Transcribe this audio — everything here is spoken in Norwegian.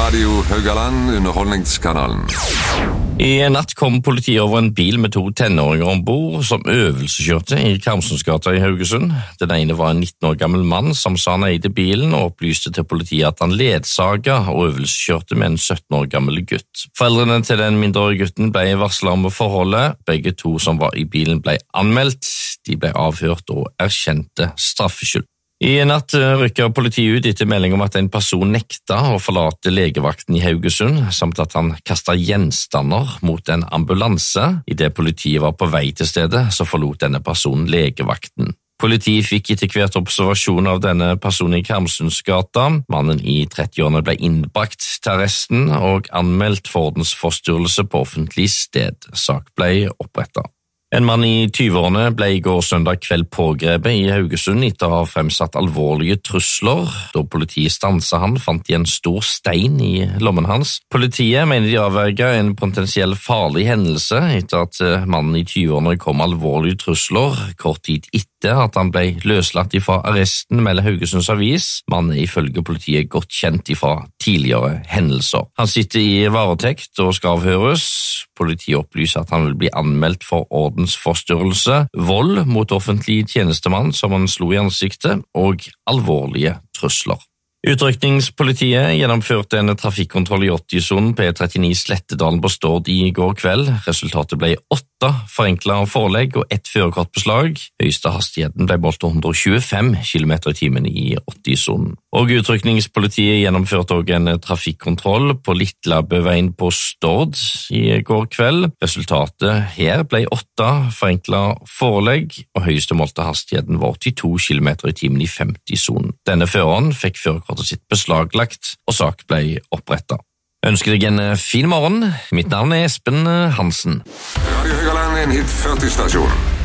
Radio Haugaland, underholdningskanalen. I natt kom politiet over en bil med 2 tenåringer ombord som øvelseskjørte i Karmsundsgata i Haugesund. Den ene var en 19 år gammel mann som sa han eide bilen og opplyste til politiet at han ledsaget og øvelseskjørte med en 17 år gammel gutt. Foreldrene til den mindreårige gutten ble varslet om forholdet. Begge 2 som var i bilen ble anmeldt. De ble avhørt og erkjente straffskyld. I natt rykker politiet ut etter melding om at en person nekta å forlate legevakten i Haugesund, samt at han kastet gjenstander mot en ambulanse. I det politiet var på vei til stedet, så forlot denne personen legevakten. Politiet fikk etter hvert observasjon av denne personen i Karmsundsgata. Mannen i 30-årene ble innbrakt til arresten og anmeldt for ordensforstyrrelse på offentlig sted. Sak ble opprettet. En mann i 20-årene ble i går søndag kveld pågrepet i Haugesund etter å ha fremsatt alvorlige trusler. Da politiet stanset han, fant de en stor stein i lommen hans. Politiet mener de avverget en potensiell farlig hendelse etter at mannen i 20-årene kom alvorlige trusler. Kort tid etter at han ble løslatt fra arresten, melder Haugesunds Avis. Mannen er ifølge politiet godt kjent fra tidligere hendelser. Han sitter i varetekt og skal avhøres. Politiet opplyser at han vil bli anmeldt for ordensforstyrrelse, vold mot offentlig tjenestemann som han slo i ansiktet, og alvorlige trusler. Utrykningspolitiet gjennomførte en trafikkontroll i 80-sonen på E39 Slettedalen på Stord i går kveld. Resultatet ble 8 forenklet forelegg og 1 førerkortbeslag. Høyeste hastigheten ble målt til 125 km/t i 80-sonen. Og utrykningspolitiet gjennomførte også en trafikkontroll på Litlabøveien på Stord i går kveld. Resultatet her ble 8 forenklet forelegg, og høyeste målte hastigheten var 82 km/t i 50-sonen. Denne føreren fikk førerkortet sitt beslaglagt, og sak ble opprettet. Ønsker deg en fin morgen. Mitt navn er Espen Hansen. Radio Haugaland er en hit 40-stasjon.